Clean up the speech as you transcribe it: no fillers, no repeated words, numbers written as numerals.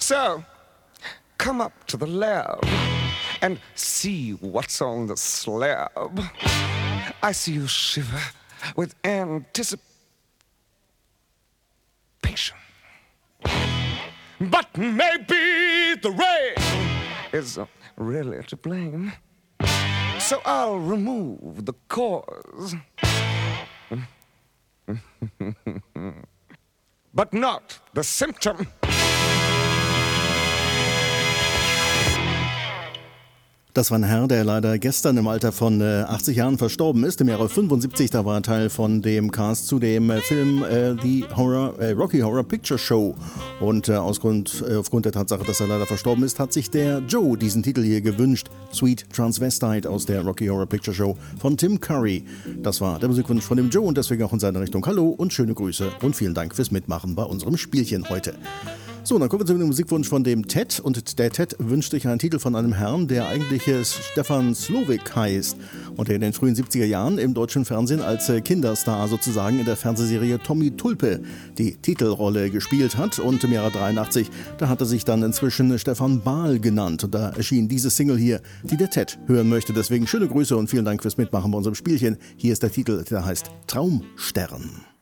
So, come up to the lab and see what's on the slab. I see you shiver with anticipation. But maybe the rain is really to blame. So I'll remove the cause. But not the symptom. Das war ein Herr, der leider gestern im Alter von 80 Jahren verstorben ist. Im Jahre 75, da war er Teil von dem Cast zu dem Film Rocky Horror Picture Show. Und aufgrund der Tatsache, dass er leider verstorben ist, hat sich der Joe diesen Titel hier gewünscht. Sweet Transvestite aus der Rocky Horror Picture Show von Tim Curry. Das war der Musikwunsch von dem Joe und deswegen auch in seine Richtung Hallo und schöne Grüße und vielen Dank fürs Mitmachen bei unserem Spielchen heute. So, dann kommen wir zu dem Musikwunsch von dem Ted. Und der Ted wünscht sich einen Titel von einem Herrn, der eigentlich Stefan Slowik heißt und der in den frühen 70er Jahren im deutschen Fernsehen als Kinderstar sozusagen in der Fernsehserie Tommy Tulpe die Titelrolle gespielt hat. Und im Jahre 83, da hat er sich dann inzwischen Stefan Bahl genannt. Und da erschien diese Single hier, die der Ted hören möchte. Deswegen schöne Grüße und vielen Dank fürs Mitmachen bei unserem Spielchen. Hier ist der Titel, der heißt Traumstern.